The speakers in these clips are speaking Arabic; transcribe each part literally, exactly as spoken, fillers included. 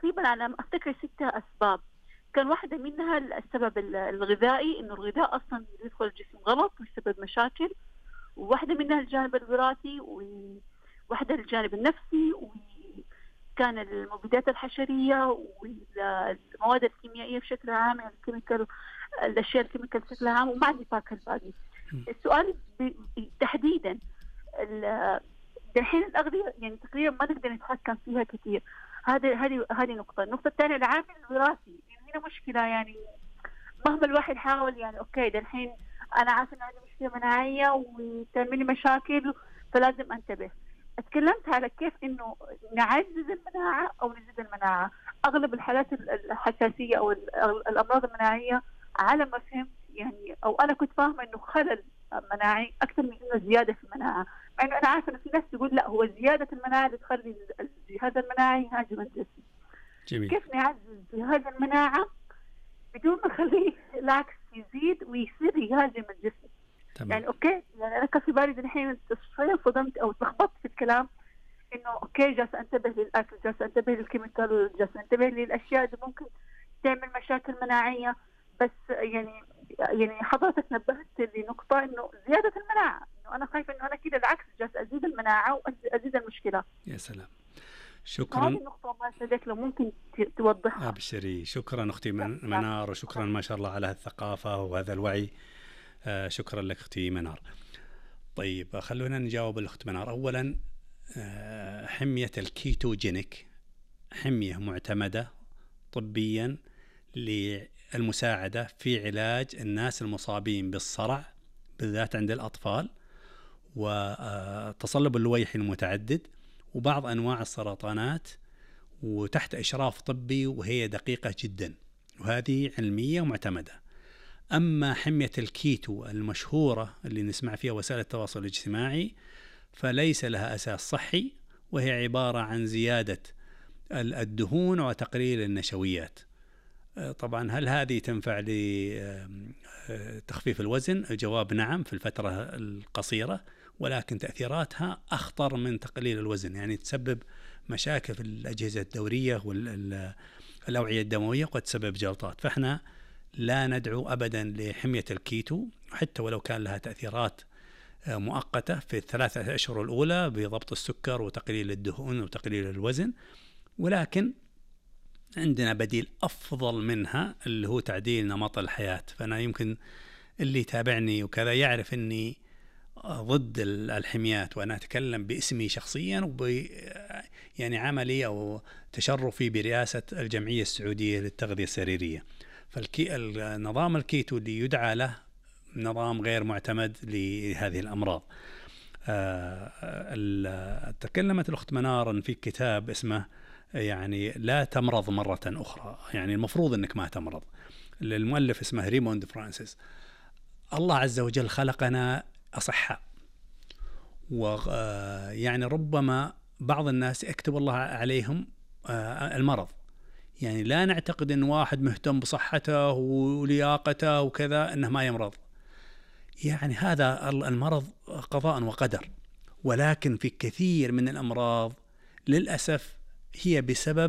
تقريبا على ما أفتكر ستة أسباب. كان واحدة منها السبب الغذائي، إنه الغذاء أصلا يدخل الجسم غلط ويسبب مشاكل، وواحدة منها الجانب الوراثي، وواحدة الجانب النفسي، وكان المبيدات الحشرية والمواد الكيميائية بشكل عام، يعني الكيميكال، الأشياء الكيميكال بشكل عام، ومع النفاق الباقي. السؤال تحديدا الحين الأغذية يعني تقريبا ما نقدر نتحكم فيها كثير. هذه هذه هذه نقطة. النقطة الثانية العامل الوراثي، يعني هنا مشكلة، يعني مهما الواحد حاول يعني أوكي ده الحين أنا عارفة إن عندي مشكلة مناعية وتعمل لي مشاكل فلازم أنتبه. اتكلمت على كيف إنه نعزز المناعة أو نزيد المناعة. أغلب الحالات الحساسية أو الأمراض المناعية على ما فهمت يعني، أو أنا كنت فاهمة إنه خلل مناعي أكثر من إنه زيادة في المناعة، مع إنه أنا عارفة إن في ناس تقول لا هو زيادة المناعة اللي تخلي الجهاز المناعي يهاجم الجسم. جميل. كيف نعزز جهاز المناعة بدون ما نخليه العكس يزيد ويصير يهاجم الجسم؟ تمام. يعني أوكي يعني أنا كان في بالي الحين شوية صدمت أو اتلخبطت في الكلام، إنه أوكي جالس أنتبه للأكل، جالس أنتبه للكيميكال، جالس أنتبه للأشياء اللي ممكن تعمل مشاكل مناعية، بس يعني يعني حضرتك نبهت لنقطة إنه زيادة المناعة، إنه أنا خايفة إنه أنا كده العكس جالس أزيد المناعة وأزيد المشكلة. يا سلام. شكرا. هذه النقطة ما صدق لو ممكن توضحها. أبشري. شكرا أختي منار، وشكرا ما شاء الله على الثقافة وهذا الوعي. آه شكرا لك أختي منار. طيب خلونا نجاوب الأخت منار. أولا آه حمية الكيتوجينيك حمية معتمدة طبيا للمساعدة في علاج الناس المصابين بالصرع بالذات عند الأطفال، وتصلب اللويحي المتعدد، وبعض أنواع السرطانات، وتحت إشراف طبي، وهي دقيقة جدا وهذه علمية ومعتمدة. أما حمية الكيتو المشهورة اللي نسمع فيها وسائل التواصل الاجتماعي فليس لها أساس صحي، وهي عبارة عن زيادة الدهون وتقليل النشويات. طبعا هل هذه تنفع لتخفيف الوزن؟ الجواب نعم في الفترة القصيرة، ولكن تأثيراتها أخطر من تقليل الوزن، يعني تسبب مشاكل في الأجهزة الدورية والأوعية الدموية وقد تسبب جلطات. فإحنا لا ندعو أبدا لحمية الكيتو، حتى ولو كان لها تأثيرات مؤقتة في الثلاثة أشهر الأولى بضبط السكر وتقليل الدهون وتقليل الوزن، ولكن عندنا بديل أفضل منها اللي هو تعديل نمط الحياة. فأنا يمكن اللي يتابعني وكذا يعرف أني ضد الحميات، وأنا أتكلم باسمي شخصيا وب يعني عملي أو تشرفي برئاسة الجمعية السعودية للتغذية السريرية. فالنظام الكيتو اللي يدعى له نظام غير معتمد لهذه الأمراض. تكلمت الأخت منار في كتاب اسمه يعني لا تمرض مرة أخرى، يعني المفروض أنك ما تمرض. المؤلف اسمه ريموند فرانسيس. الله عز وجل خلقنا أصحاء، ويعني ربما بعض الناس يكتب الله عليهم المرض. يعني لا نعتقد أن واحد مهتم بصحته ولياقته وكذا أنه ما يمرض. يعني هذا المرض قضاء وقدر، ولكن في كثير من الأمراض للأسف هي بسبب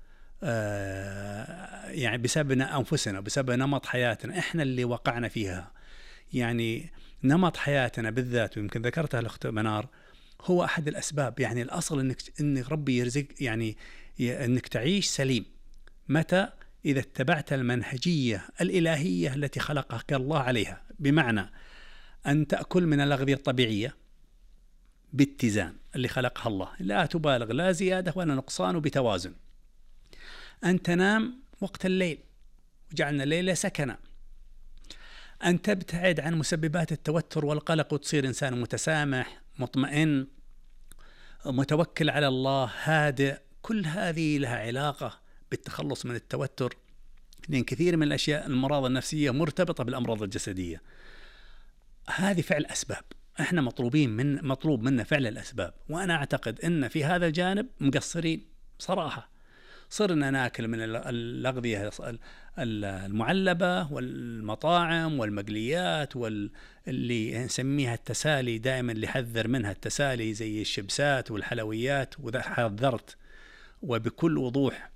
آه يعني بسبب أنفسنا، بسبب نمط حياتنا إحنا اللي وقعنا فيها. يعني نمط حياتنا بالذات، ويمكن ذكرتها الأخت منار، هو أحد الأسباب. يعني الأصل إنك إن ربي يرزق، يعني إنك تعيش سليم. متى؟ إذا اتبعت المنهجية الإلهية التي خلقك الله عليها، بمعنى أن تأكل من الأغذية الطبيعية باتزان اللي خلقها الله، لا تبالغ لا زيادة ولا نقصان، وبتوازن. أن تنام وقت الليل وجعلنا الليل سكنا. أن تبتعد عن مسببات التوتر والقلق وتصير إنسان متسامح مطمئن متوكل على الله هادئ. كل هذه لها علاقة بالتخلص من التوتر، لأن كثير من الأشياء المراض النفسية مرتبطة بالأمراض الجسدية. هذه فعل أسباب، إحنا مطلوبين من مطلوب منا فعل الأسباب. وأنا أعتقد أن في هذا الجانب مقصرين صراحة. صرنا ناكل من الأغذية المعلبة والمطاعم والمقليات واللي نسميها التسالي، دائما اللي حذر منها التسالي زي الشبسات والحلويات، وذا حذرت وبكل وضوح